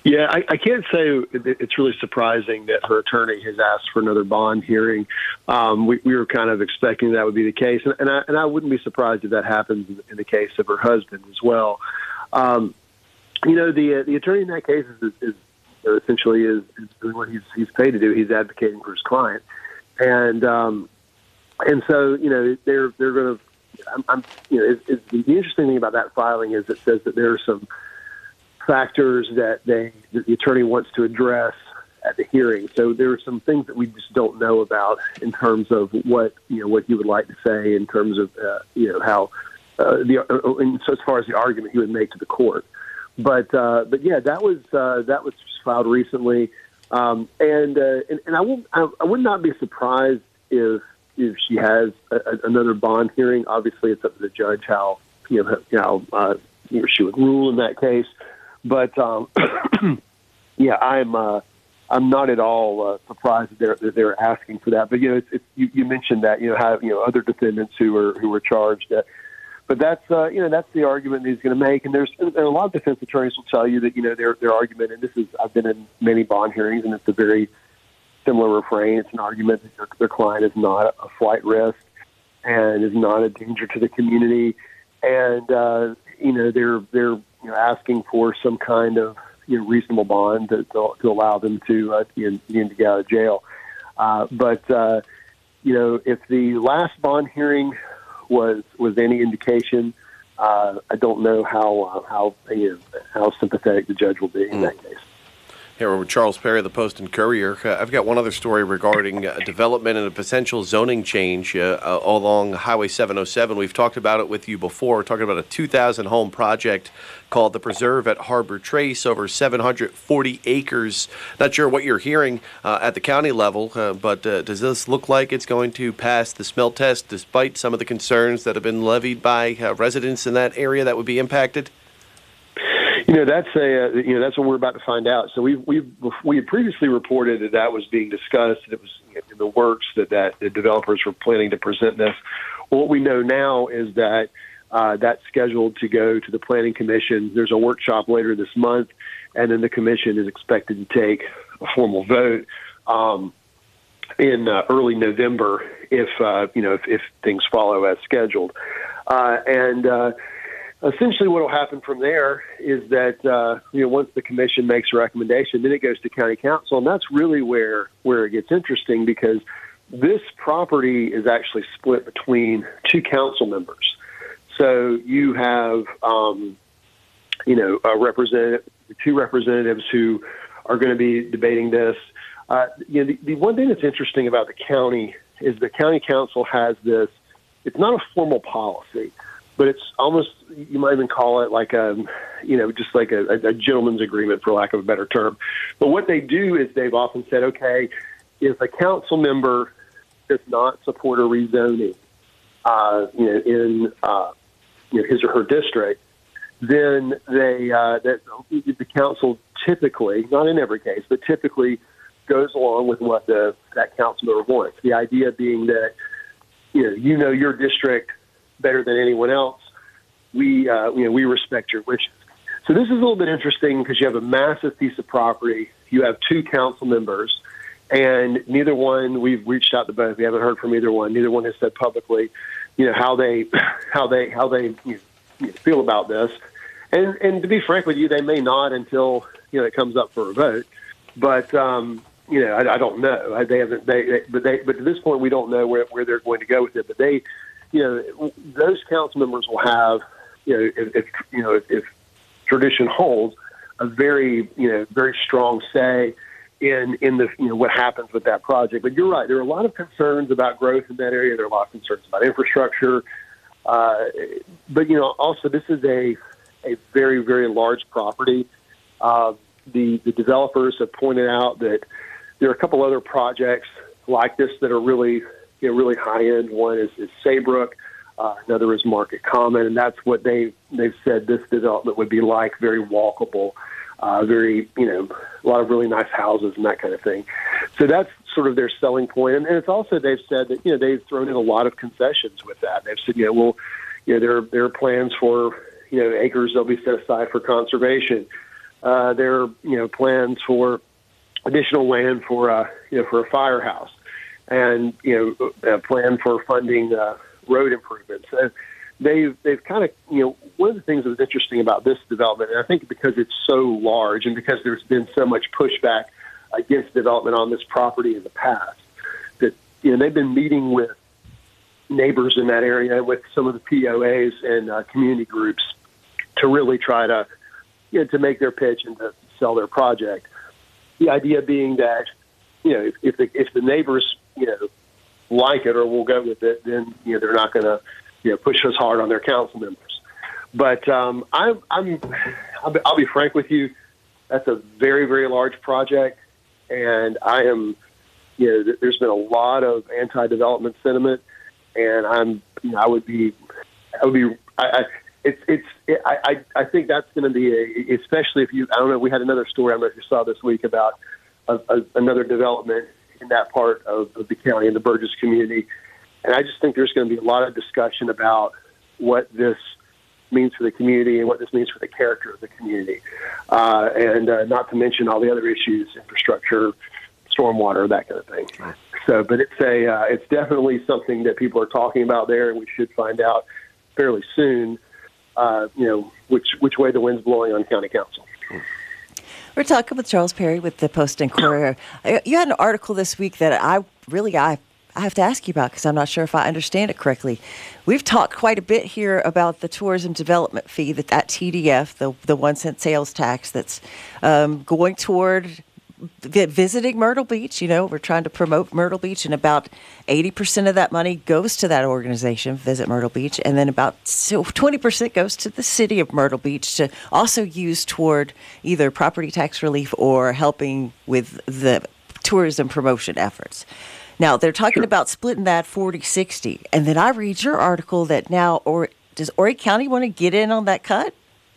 Yeah, I can't say it's really surprising that her attorney has asked for another bond hearing. We were kind of expecting that would be the case, and I wouldn't be surprised if that happens in the case of her husband as well. The attorney in that case is essentially is doing what he's paid to do. He's advocating for his client, and so they're going to. The interesting thing about that filing is it says that there are some factors that the attorney wants to address at the hearing. So there are some things that we just don't know about in terms of what he would like to say in terms of how so as far as the argument he would make to the court. But yeah, that was just filed recently, and I would not be surprised if she has another bond hearing. Obviously, it's up to the judge how she would rule in that case. But yeah, I'm not at all surprised that they're asking for that. But you mentioned that how other defendants who were charged. But that's the argument that he's going to make. And there's a lot of defense attorneys will tell you that their argument. And I've been in many bond hearings, and it's a very similar refrain. It's an argument that their client is not a flight risk and is not a danger to the community, and they're asking for some kind of reasonable bond to allow them to get out of jail. But if the last bond hearing was any indication, I don't know how sympathetic the judge will be in that case. Here we're with Charles Perry of the Post and Courier. I've got one other story regarding development and a potential zoning change along Highway 707. We've talked about it with you before. We're talking about a 2,000-home project called The Preserve at Harbor Trace, over 740 acres. Not sure what you're hearing at the county level, but does this look like it's going to pass the smell test despite some of the concerns that have been levied by residents in that area that would be impacted? That's that's what we're about to find out. So we had previously reported that was being discussed. It was in the works that the developers were planning to present this. Well, what we know now is that that's scheduled to go to the Planning Commission. There's a workshop later this month, and then the commission is expected to take a formal vote in early November if things follow as scheduled. Essentially, what will happen from there is that once the commission makes a recommendation, then it goes to county council, and that's really where it gets interesting, because this property is actually split between two council members. So you have two representatives who are going to be debating this. The one thing that's interesting about the county is the county council has this. It's not a formal policy, but it's almost, you might even call it like just like a gentleman's agreement, for lack of a better term. But what they do is they've often said, okay, if a council member does not support a rezoning, in his or her district, then the council typically, not in every case, but typically goes along with what that council member wants. The idea being that your district better than anyone else. We respect your wishes. So this is a little bit interesting because you have a massive piece of property. You have two council members, and neither one. We've reached out to both. We haven't heard from either one. Neither one has said publicly, how they feel about this. And to be frank with you, they may not until it comes up for a vote. But I don't know. They haven't. But to this point, we don't know where they're going to go with it. But they. Those council members will have, if tradition holds, a very strong say in the what happens with that project. But you're right. There are a lot of concerns about growth in that area. There are a lot of concerns about infrastructure. But also this is a very, very large property. The developers have pointed out that there are a couple other projects like this that are really high end. One is Saybrook, another is Market Common, and that's what they've said this development would be like. Very walkable, a lot of really nice houses and that kind of thing. So that's sort of their selling point. And it's also, they've said that they've thrown in a lot of concessions with that. They've said there are plans for acres they'll be set aside for conservation. their plans for additional land for for a firehouse, and a plan for funding road improvements. They've kind of one of the things that was interesting about this development, and I think because it's so large and because there's been so much pushback against development on this property in the past, that they've been meeting with neighbors in that area, with some of the POAs and community groups, to really try to to make their pitch and to sell their project. The idea being that if the neighbors like it or will go with it, then they're not going to push us hard on their council members. But I'll be frank with you, that's a very, very large project, and I am there's been a lot of anti-development sentiment, and I think that's going to be especially if I don't know, we had another story, I don't know if you saw this week, about another development in that part of the county, in the Burgess community. And I just think there's going to be a lot of discussion about what this means for the community and what this means for the character of the community. And not to mention all the other issues, infrastructure, stormwater, that kind of thing. So, but it's definitely something that people are talking about there, and we should find out fairly soon, which way the wind's blowing on county council. We're talking with Charles Perry with the Post and Courier. You had an article this week that I have to ask you about, because I'm not sure if I understand it correctly. We've talked quite a bit here about the tourism development fee, that TDF, the 1 cent sales tax that's going toward visiting Myrtle Beach. We're trying to promote Myrtle Beach, and about 80% of that money goes to that organization, Visit Myrtle Beach, and then about 20% goes to the city of Myrtle Beach to also use toward either property tax relief or helping with the tourism promotion efforts. Now, they're talking about splitting that 40-60, and then I read your article that now, does Horry County want to get in on that cut?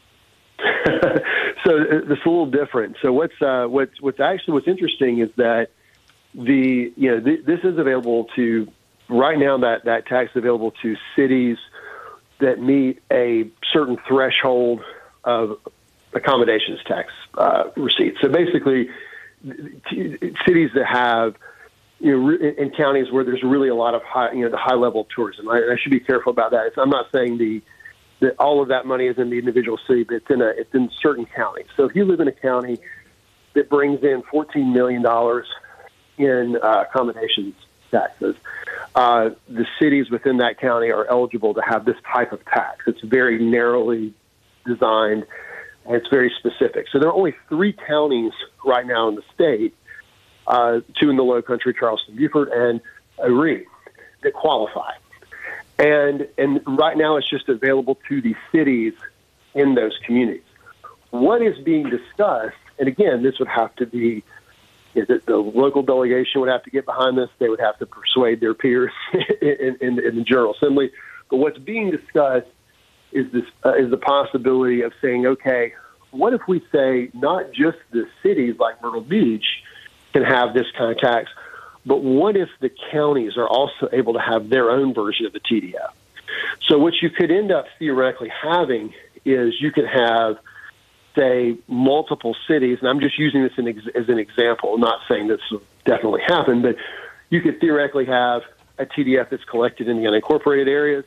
So it's a little different. So what's interesting is that this is available to, right now, that tax is available to cities that meet a certain threshold of accommodations tax receipts. So basically, cities that have in counties where there's really a lot of the high level of tourism. I should be careful about that. I'm not saying that all of that money is in the individual city, but it's in certain counties. So if you live in a county that brings in $14 million in accommodations taxes, the cities within that county are eligible to have this type of tax. It's very narrowly designed, and it's very specific. So there are only 3 counties right now in the state, 2 in the Low Country, Charleston, Beaufort, and Horry, that qualify. And right now it's just available to the cities in those communities. What is being discussed, and again, this would have to be, the local delegation would have to get behind this. They would have to persuade their peers in the General Assembly. But what's being discussed is the possibility of saying, okay, what if we say not just the cities like Myrtle Beach can have this kind of tax, but what if the counties are also able to have their own version of the TDF? So what you could end up theoretically having is you could have, say, multiple cities, and I'm just using this as an example, not saying this will definitely happen, but you could theoretically have a TDF that's collected in the unincorporated areas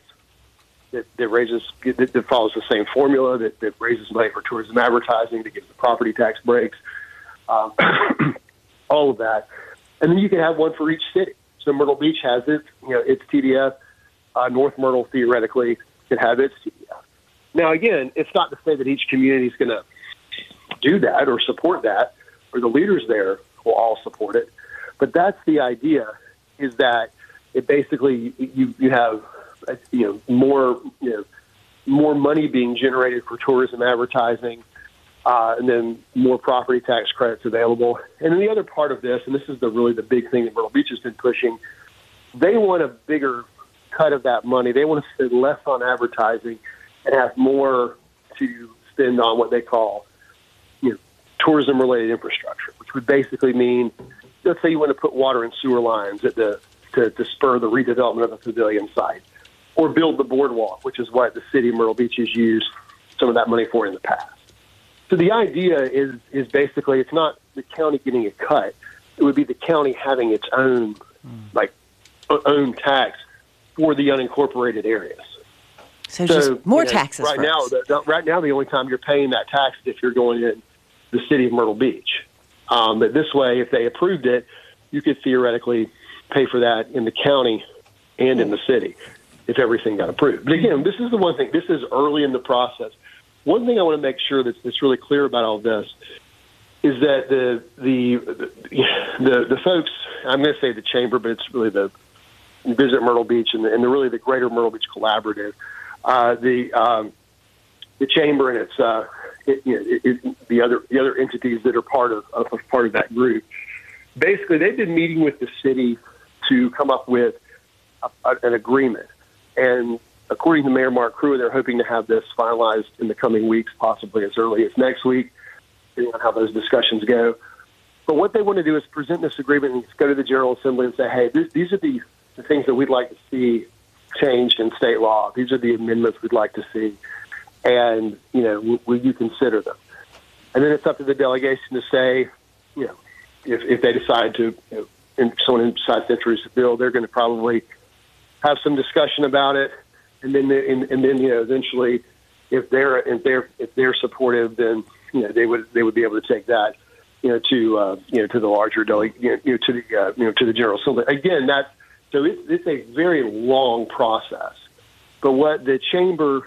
that follows the same formula, that raises money for tourism advertising, that gives the property tax breaks, all of that. And then you can have one for each city. So Myrtle Beach has its TDF. North Myrtle theoretically could have its TDF. Now, again, it's not to say that each community is going to do that or support that, or the leaders there will all support it. But that's the idea: is that it basically you have more money being generated for tourism advertising. And then more property tax credits available. And then the other part of this, and this is really the big thing that Myrtle Beach has been pushing, they want a bigger cut of that money. They want to spend less on advertising and have more to spend on what they call tourism-related infrastructure, which would basically mean, let's say you want to put water and sewer lines at to spur the redevelopment of the pavilion site, or build the boardwalk, which is what the city of Myrtle Beach has used some of that money for in the past. So the idea is basically it's not the county getting a cut. It would be the county having its own own tax for the unincorporated areas. So just more taxes right for now. us. Right now, the only time you're paying that tax is if you're going in the city of Myrtle Beach. But this way, if they approved it, you could theoretically pay for that in the county and in the city if everything got approved. But again, this is the one thing. This is early in the process. One thing I want to make sure that's really clear about all this is that the folks, I'm going to say the chamber, but it's really the Visit Myrtle Beach and really the Greater Myrtle Beach Collaborative, the chamber and its the other entities that are part of that group. Basically, they've been meeting with the city to come up with an agreement, and according to Mayor Mark Crew, they're hoping to have this finalized in the coming weeks, possibly as early as next week, depending on how those discussions go. But what they want to do is present this agreement and go to the General Assembly and say, hey, these are the things that we'd like to see changed in state law. These are the amendments we'd like to see. And, will you consider them? And then it's up to the delegation to say, if they decide to, if someone decides to introduce a bill, they're going to probably have some discussion about it. And then, eventually, if they're supportive, then, they would be able to take that, to the larger to the General Assembly. Again, so it's a very long process. But what the chamber,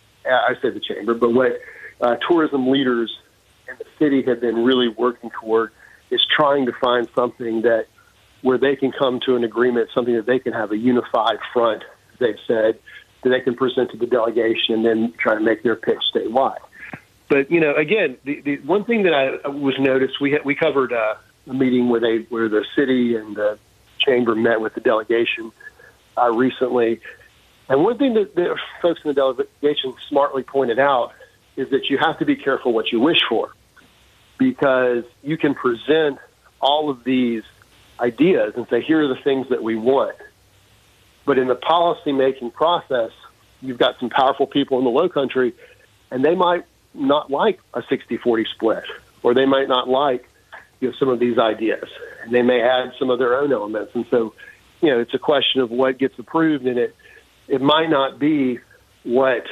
but what tourism leaders in the city have been really working toward is trying to find something where they can come to an agreement, something that they can have a unified front, they've said, that they can present to the delegation and then try to make their pitch statewide. But, again, the one thing that I was noticed, we covered a meeting where the city and the chamber met with the delegation recently. And one thing that the folks in the delegation smartly pointed out is that you have to be careful what you wish for, because you can present all of these ideas and say, here are the things that we want. But in the policy-making process, you've got some powerful people in the Lowcountry, and they might not like a 60-40 split, or they might not like some of these ideas. And they may add some of their own elements. And so, it's a question of what gets approved, and it might not be what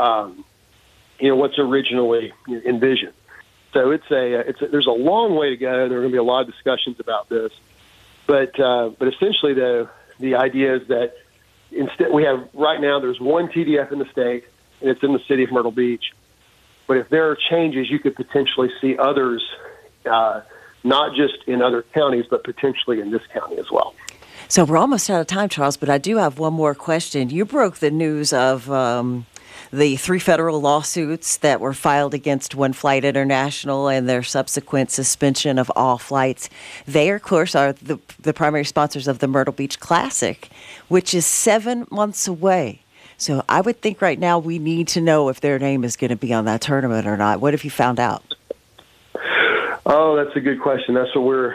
what's originally envisioned. So there's a long way to go. There are going to be a lot of discussions about this, but essentially the idea is that instead we have right now there's one TDF in the state, and it's in the city of Myrtle Beach. But if there are changes, you could potentially see others, not just in other counties, but potentially in this county as well. So we're almost out of time, Charles, but I do have one more question. You broke the news of the 3 federal lawsuits that were filed against One Flight International and their subsequent suspension of all flights. They, of course, are the primary sponsors of the Myrtle Beach Classic, which is 7 months away. So I would think right now we need to know if their name is going to be on that tournament or not. What have you found out? Oh, that's a good question. That's what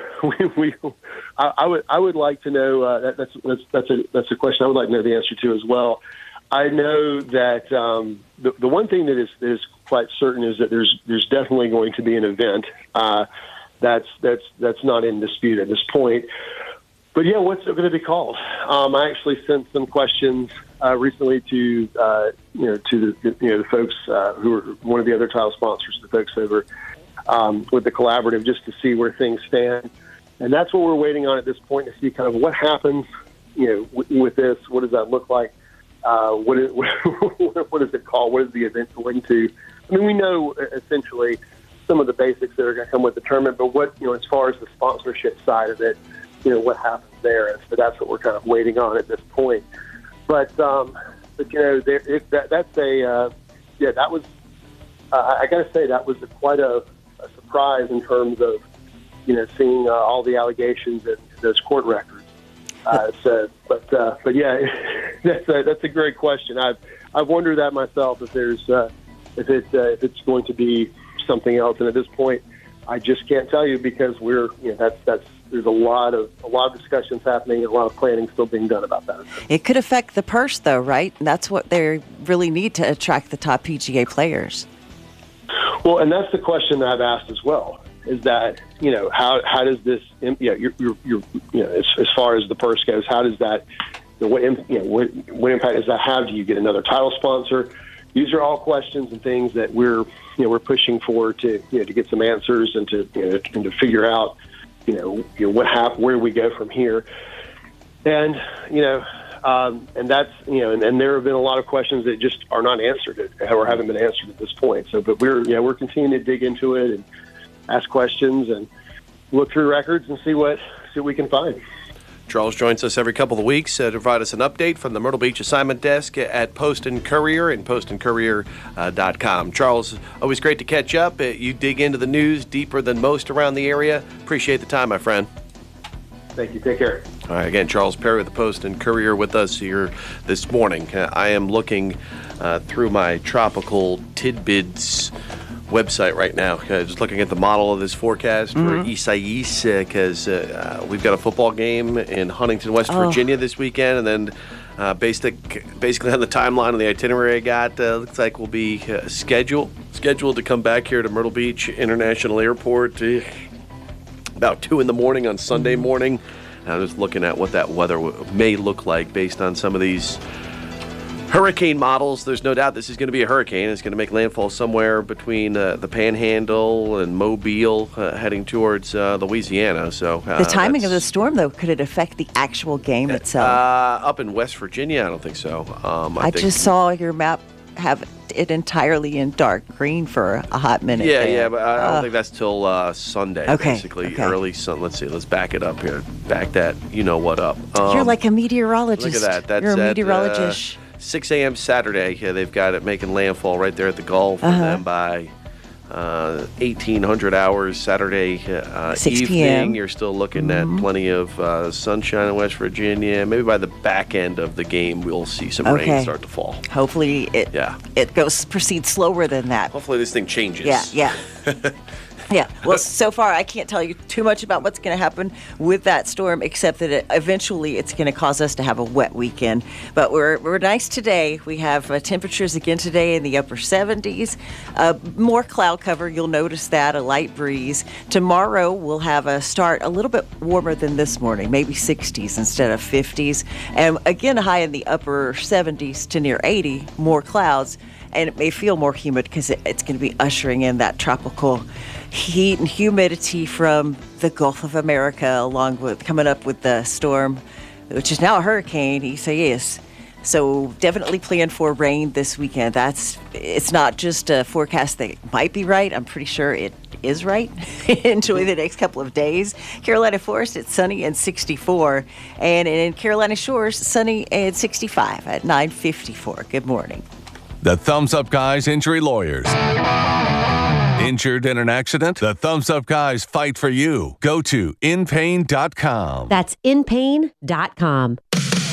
I would like to know. That's a question I would like to know the answer to as well. I know that the one thing that is quite certain is that there's definitely going to be an event. That's not in dispute at this point. But yeah, what's it going to be called? I actually sent some questions recently to the folks who are one of the other title sponsors, the folks over with the collaborative, just to see where things stand. And that's what we're waiting on at this point, to see kind of what happens, with this. What does that look like? What is it called? What is the event going to? I mean, we know essentially some of the basics that are going to come with the tournament, but what, as far as the sponsorship side of it, what happens there. And so that's what we're kind of waiting on at this point. But that was, I got to say, that was quite a surprise in terms of, seeing all the allegations and those court records. But yeah, that's a great question. I've wondered that myself, if it's going to be something else. And at this point, I just can't tell you, because there's a lot of discussions happening and a lot of planning still being done about that. It could affect the purse, though, right? And that's what they really need to attract the top PGA players. Well, and that's the question that I've asked as well. Is that how does this as far as the purse goes, how does that what impact does that have? Do you get another title sponsor? These are all questions and things that we're pushing for to get some answers and to figure out where we go from here. And and that's and there have been a lot of questions that just are not answered or haven't been answered at this point. So, but we're continuing to dig into it and ask questions and look through records and see what we can find. Charles joins us every couple of weeks to provide us an update from the Myrtle Beach assignment desk at Post and Courier and postandcourier.com. Charles, always great to catch up. You dig into the news deeper than most around the area. Appreciate the time, my friend. Thank you. Take care. All right, again, Charles Perry with the Post and Courier with us here this morning. I am looking through my Tropical Tidbits website right now, just looking at the model of this forecast for Isaias, because we've got a football game in Huntington, West Virginia this weekend, and then basically on the timeline of the itinerary I got, looks like we'll be scheduled to come back here to Myrtle Beach International Airport about 2 in the morning on Sunday morning. I'm just looking at what that weather may look like based on some of these hurricane models. There's no doubt this is going to be a hurricane. It's going to make landfall somewhere between the Panhandle and Mobile, heading towards Louisiana. So the timing of the storm, though, could it affect the actual game itself? Up in West Virginia, I don't think so. I think just saw your map have it entirely in dark green for a hot minute. Yeah, but I don't think that's till Sunday. Okay, basically okay. Early Sun. Let's see. Let's back it up here. Back that. You know what up? You're like a meteorologist. Look at that. That's You're a at, meteorologist. 6 a.m. Saturday. Yeah, they've got it making landfall right there at the Gulf, and then by 1800 hours Saturday 6 evening, p.m. you're still looking at plenty of sunshine in West Virginia. Maybe by the back end of the game, we'll see some rain start to fall. Hopefully, it proceeds slower than that. Hopefully, this thing changes. Yeah. Yeah. Well, so far I can't tell you too much about what's going to happen with that storm, except that eventually it's going to cause us to have a wet weekend. But we're nice today. We have temperatures again today in the upper 70s. More cloud cover. You'll notice that, a light breeze. Tomorrow we'll have a start a little bit warmer than this morning, maybe 60s instead of 50s. And again, a high in the upper 70s to near 80, more clouds. And it may feel more humid because it's going to be ushering in that tropical heat and humidity from the Gulf of America, along with coming up with the storm, which is now a hurricane, Isaias. So definitely plan for rain this weekend. It's not just a forecast that might be right. I'm pretty sure it is right. Enjoy the next couple of days. Carolina Forest, it's sunny and 64. And in Carolina Shores, sunny and 65 at 9:54. Good morning. The Thumbs Up Guys Injury Lawyers. Injured in an accident? The Thumbs Up Guys fight for you. Go to inpain.com. That's inpain.com.